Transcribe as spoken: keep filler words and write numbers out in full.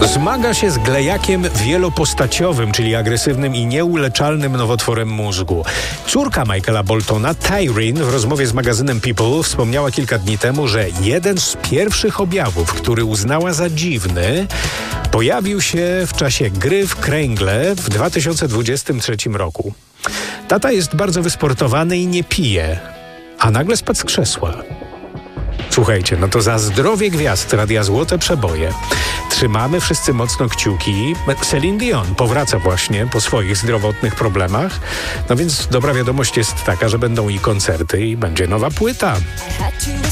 Zmaga się z glejakiem wielopostaciowym, czyli agresywnym i nieuleczalnym nowotworem mózgu. Córka Michaela Boltona, Tyreen, w rozmowie z magazynem People wspomniała kilka dni temu, że jeden z pierwszych objawów, który uznała za dziwny, pojawił się w czasie gry w kręgle w dwa tysiące dwudziestym trzecim roku. Tata jest bardzo wysportowany i nie pije, a nagle spadł z krzesła. Słuchajcie, no to za zdrowie gwiazd Radia Złote Przeboje. Trzymamy wszyscy mocno kciuki. Celine Dion powraca właśnie po swoich zdrowotnych problemach. No więc dobra wiadomość jest taka, że będą i koncerty, i będzie nowa płyta.